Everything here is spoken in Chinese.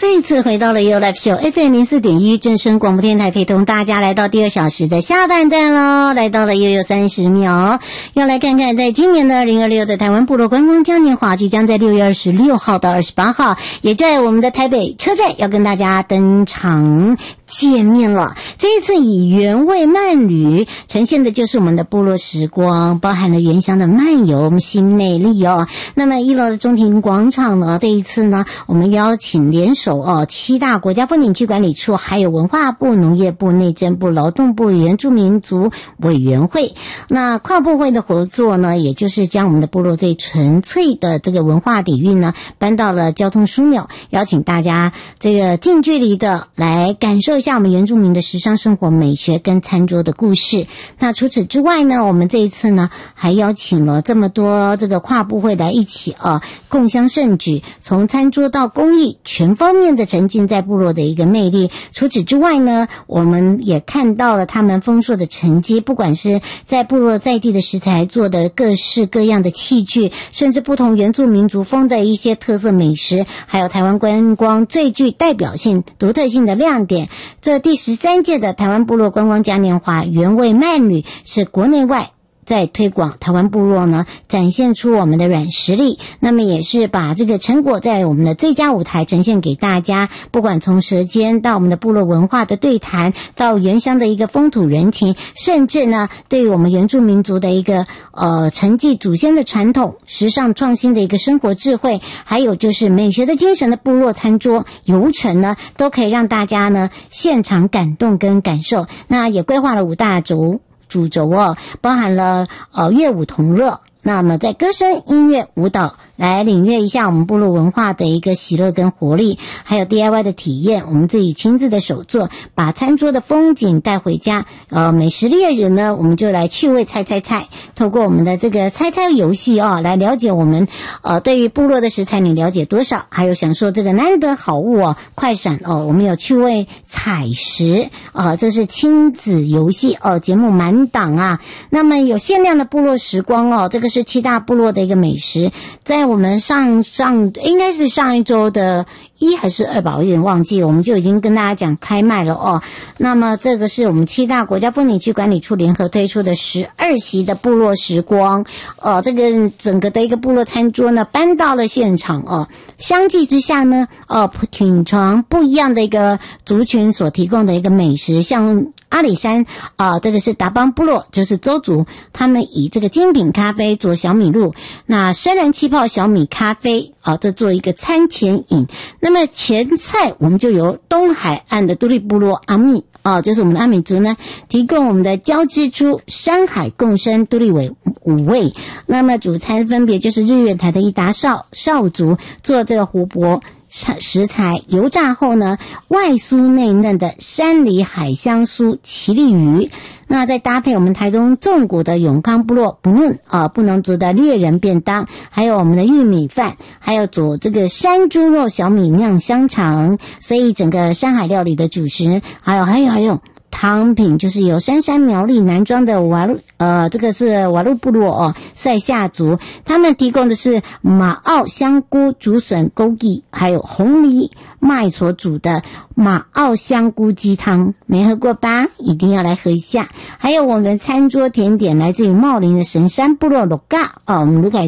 这一次回到了 You Live Show FM04.1 正声广播电台，陪同大家来到第2小时的下半段咯，来到了又30秒，要来看看在今年的2026的台湾部落观光嘉年华即将在6月26号到28号，也在我们的台北车站要跟大家登场见面了。这一次以原味慢旅呈现的就是我们的部落时光，包含了原乡的漫游新魅力哦。那么1楼的中庭广场呢，这一次呢我们邀请联手7大国家风景区管理处，还有文化部、农业部、内政部、劳动部、原住民族委员会，那跨部会的合作呢，也就是将我们的部落最纯粹的这个文化底蕴呢搬到了交通枢纽，邀请大家这个近距离的来感受一下我们原住民的时尚生活美学跟餐桌的故事。那除此之外呢，我们这一次呢还邀请了这么多这个跨部会来一起共襄盛举，从餐桌到工艺全方面的沉浸在部落的一个魅力。除此之外呢，我们也看到了他们丰硕的成绩，不管是在部落在地的食材做的各式各样的器具，甚至不同原住民族风的一些特色美食，还有台湾观光最具代表性独特性的亮点。这第13届的台湾部落观光嘉年华原味慢旅是国内外在推广台湾部落呢，展现出我们的软实力，那么也是把这个成果在我们的最佳舞台呈现给大家，不管从舌尖到我们的部落文化的对谈，到原乡的一个风土人情，甚至呢对于我们原住民族的一个承继祖先的传统，时尚创新的一个生活智慧，还有就是美学的精神的部落餐桌游程呢，都可以让大家呢现场感动跟感受。那也规划了5大主轴包含了乐舞同乐，那么在歌声、音乐、舞蹈来领略一下我们部落文化的一个喜乐跟活力，还有 DIY 的体验，我们自己亲自的手做，把餐桌的风景带回家。美食猎人呢，我们就来趣味猜，透过我们的这个猜游戏来了解我们对于部落的食材你了解多少，还有享受这个难得好物快闪我们有趣味采食这是亲子游戏节目满档啊。那么有限量的部落时光这个是7大部落的一个美食，在我们应该是上一周的1还是2吧，我有点忘记，我们就已经跟大家讲开卖了那么这个是我们7大国家风景区管理处联合推出的12席的部落时光这个整个的一个部落餐桌呢搬到了现场相继之下呢品尝不一样的一个族群所提供的一个美食，像阿里山这个是达邦部落，就是邹族，他们以这个精品咖啡做小米露，那山南气泡小米咖啡这做一个餐前饮。那么前菜我们就由东海岸的都历部落阿米就是我们的阿美族呢提供我们的交织出山海共生都历五味。那么主餐分别就是日月潭的一达少族做这个湖泊食材油炸后呢，外酥内嫩的山里海香酥奇力鱼，那再搭配我们台东纵谷的永康部落不能族的猎人便当，还有我们的玉米饭，还有煮这个山猪肉小米酿香肠，所以整个山海料理的主食还有汤品就是有山苗栗南庄的这个是瓦路部落塞夏族，他们提供的是马澳香菇竹笋枸杞还有红藜麦所煮的马澳香菇鸡汤，没喝过吧？一定要来喝一下。还有我们餐桌甜点来自于茂林的神山部落鲁嘎我们鲁凯